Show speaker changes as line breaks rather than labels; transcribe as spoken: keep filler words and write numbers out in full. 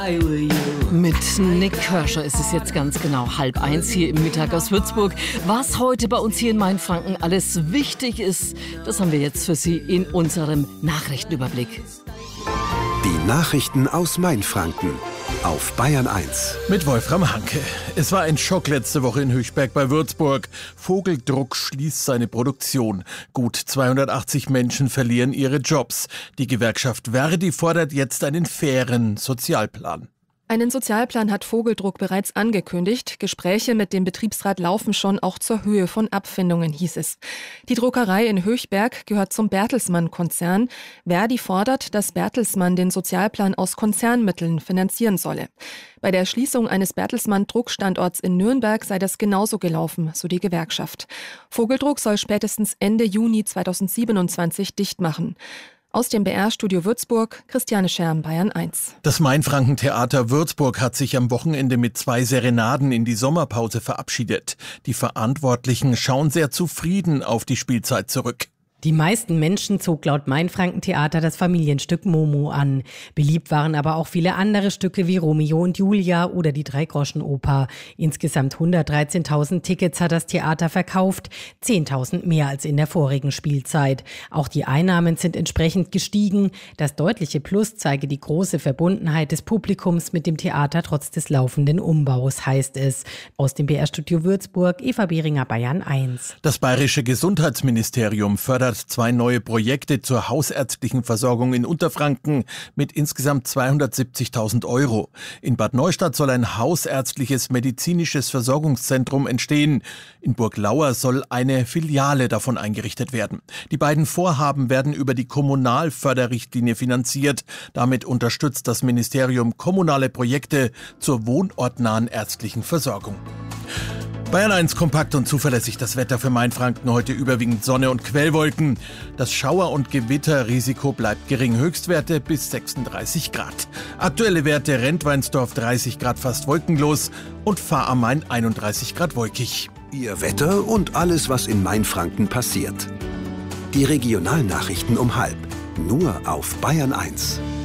Mit Nick Kershaw ist es jetzt ganz genau halb eins hier im Mittag aus Würzburg. Was heute bei uns hier in Mainfranken alles wichtig ist, das haben wir jetzt für Sie in unserem Nachrichtenüberblick.
Die Nachrichten aus Mainfranken auf Bayern eins.
Mit Wolfram Hanke. Es war ein Schock letzte Woche in Höchberg bei Würzburg. Vogeldruck schließt seine Produktion. Gut zweihundertachtzig Menschen verlieren ihre Jobs. Die Gewerkschaft Verdi fordert jetzt einen fairen Sozialplan.
Einen Sozialplan hat Vogeldruck bereits angekündigt. Gespräche mit dem Betriebsrat laufen schon, auch zur Höhe von Abfindungen, hieß es. Die Druckerei in Höchberg gehört zum Bertelsmann-Konzern. Verdi fordert, dass Bertelsmann den Sozialplan aus Konzernmitteln finanzieren solle. Bei der Schließung eines Bertelsmann-Druckstandorts in Nürnberg sei das genauso gelaufen, so die Gewerkschaft. Vogeldruck soll spätestens Ende Juni zweitausendsiebenundzwanzig dicht machen. Aus dem B R-Studio Würzburg, Christiane Scherm, Bayern eins.
Das Mainfranken-Theater Würzburg hat sich am Wochenende mit zwei Serenaden in die Sommerpause verabschiedet. Die Verantwortlichen schauen sehr zufrieden auf die Spielzeit zurück.
Die meisten Menschen zog laut Mainfranken-Theater das Familienstück Momo an. Beliebt waren aber auch viele andere Stücke wie Romeo und Julia oder die Dreigroschenoper. Insgesamt hundertdreizehntausend Tickets hat das Theater verkauft, zehntausend mehr als in der vorigen Spielzeit. Auch die Einnahmen sind entsprechend gestiegen. Das deutliche Plus zeige die große Verbundenheit des Publikums mit dem Theater trotz des laufenden Umbaus, heißt es. Aus dem B R-Studio Würzburg, Eva Behringer, Bayern eins.
Das bayerische Gesundheitsministerium fördert zwei neue Projekte zur hausärztlichen Versorgung in Unterfranken mit insgesamt zweihundertsiebzigtausend Euro. In Bad Neustadt soll ein hausärztliches medizinisches Versorgungszentrum entstehen. In Burglauer soll eine Filiale davon eingerichtet werden. Die beiden Vorhaben werden über die Kommunalförderrichtlinie finanziert. Damit unterstützt das Ministerium kommunale Projekte zur wohnortnahen ärztlichen Versorgung. Bayern eins kompakt und zuverlässig das Wetter für Mainfranken. Heute überwiegend Sonne und Quellwolken. Das Schauer- und Gewitterrisiko bleibt gering. Höchstwerte bis sechsunddreißig Grad. Aktuelle Werte: Rentweinsdorf dreißig Grad fast wolkenlos und Fahr am Main einunddreißig Grad wolkig.
Ihr Wetter und alles, was in Mainfranken passiert. Die Regionalnachrichten um halb. Nur auf Bayern eins.